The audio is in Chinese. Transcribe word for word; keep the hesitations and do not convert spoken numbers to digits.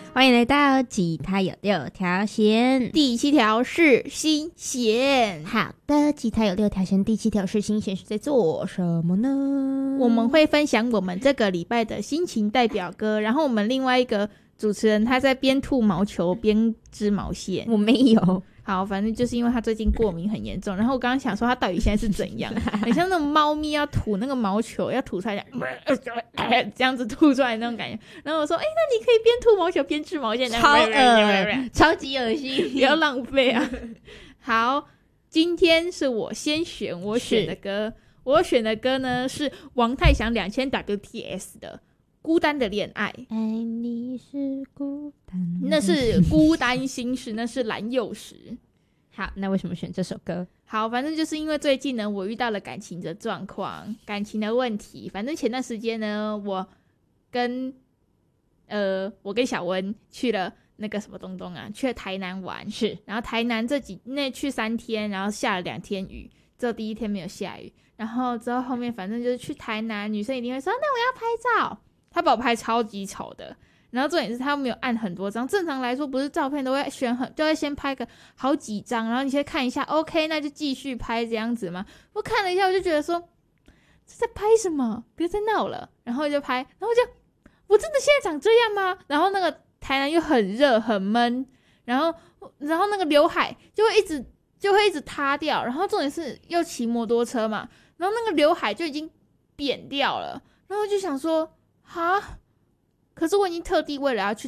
欢迎来到吉他有六条线， 第七条是心弦。 好的，吉他有六条线，第七条是心弦是在做什么呢？ 我们会分享我们这个礼拜的心情代表歌，然后我们另外一个主持人他在边吐毛球边织毛线。 我没有。 好，反正就是因为他最近过敏很严重，然后我刚刚想说他到底现在是怎样，很像那种猫咪要吐那个毛球，要吐出来这样子吐出来那种感觉。然后我说，哎、欸，那你可以边吐毛球边织毛线， 超恶超级恶心， 不要浪费啊。好，今天是我先选我选的歌，我选的歌呢是王太祥两千 W T S 的孤单的恋爱。 爱你是孤单， 那是孤单心事，那是蓝又时。 好，那为什么选这首歌？ 好，反正就是因为最近呢我遇到了感情的状况，感情的问题。反正前段时间呢我跟呃我跟小温去了那个什么东东啊，去了台南玩。 是， 然后台南这几那去三天，然后下了两天雨，只有第一天没有下雨。然后之后后面反正就是去台南，女生一定会说那我要拍照，他把我拍超级丑的。然后重点是他没有按很多张，正常来说不是照片都会选很，就会先拍个好几张，然后你先看一下 OK 那就继续拍这样子吗？我看了一下我就觉得说这在拍什么，别再闹了，然后就拍，然后就我真的现在长这样吗？然后那个台南又很热很闷，然后然后那个刘海就会一直就会一直塌掉，然后重点是又骑摩托车嘛，然后那个刘海就已经扁掉了，然后就想说哈，可是我已经特地为了要去